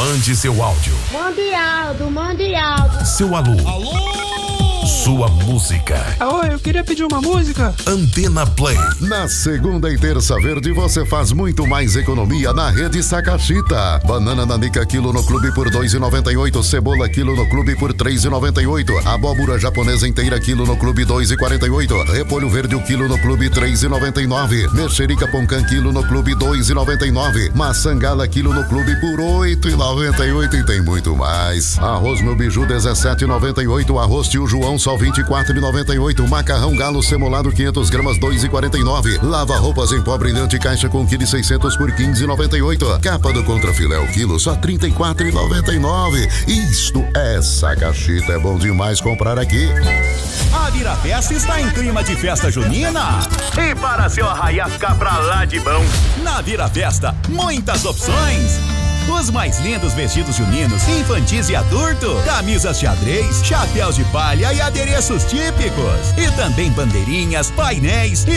Mande seu áudio. Mande áudio. Seu alô. Alô? Sua música. Alô, eu queria pedir uma música. Antena Play. Na segunda e terça verde você faz muito mais economia na rede Sakashita. Banana nanica quilo no clube por R$2,98. Cebola quilo no clube por R$3,98. Abóbora japonesa inteira quilo no clube R$2,48. Repolho verde o quilo no clube R$3,99. Mexerica poncã quilo no clube R$2,99. Maçã gala quilo no clube por R$8,98. E tem muito mais. Arroz meu biju R$17,98. Arroz tio João só R$24,98. Macarrão galo semolado 500 gramas R$2,49. Lava roupas em pó brilhante caixa com 1,6 kg por R$15,98. Capa do contrafilé o quilo só R$34,99. Isto é Sakashita, é bom demais comprar aqui. A Virafesta está em clima de festa junina. E para seu arraiar ficar pra lá de bom, na Virafesta, muitas opções. Os mais lindos vestidos juninos, infantis e adulto, camisas xadrez, chapéus de palha e adereços típicos. E também bandeirinhas, painéis e